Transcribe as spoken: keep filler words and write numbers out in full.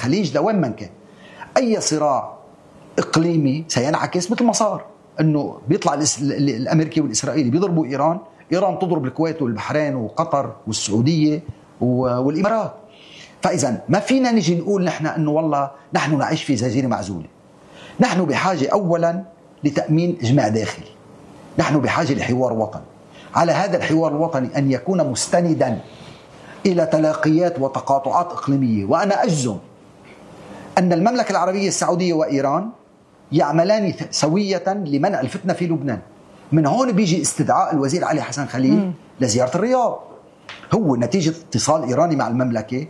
الخليج لوين ما كان. أي صراع إقليمي سينعكس مثل ما صار، أنه بيطلع الأمريكي والإسرائيلي بيضربوا إيران، إيران تضرب الكويت والبحرين وقطر والسعودية والإمارات. فإذا ما فينا نجي نقول نحن أنه والله نحن نعيش في جزيرة معزولة. نحن بحاجة أولا لتأمين إجماع داخلي، نحن بحاجة لحوار وطني. على هذا الحوار الوطني أن يكون مستندا إلى تلاقيات وتقاطعات إقليمية. وأنا أجزم أن المملكة العربية السعودية وإيران يعملان سوية لمنع الفتنة في لبنان. من هون بيجي استدعاء الوزير علي حسن خليل لزيارة الرياض، هو نتيجة اتصال إيراني مع المملكة